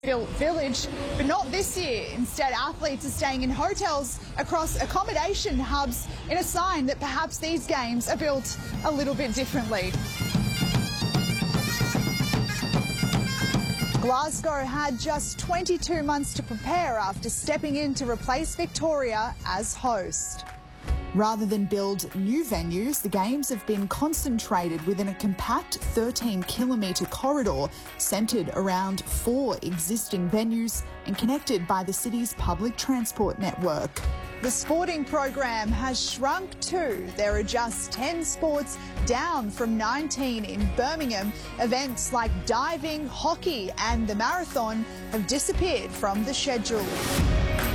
Village, but not this year. Instead, athletes are staying in hotels across accommodation hubs in a sign that perhaps these games are built a little bit differently. Glasgow had just 22 months to prepare after stepping in to replace Victoria as host. Rather than build new venues, the Games have been concentrated within a compact 13-kilometre corridor centred around 4 existing venues and connected by the city's public transport network. The sporting program has shrunk too. There are just 10 sports, down from 19 in Birmingham. Events like diving, hockey and the marathon have disappeared from the schedule.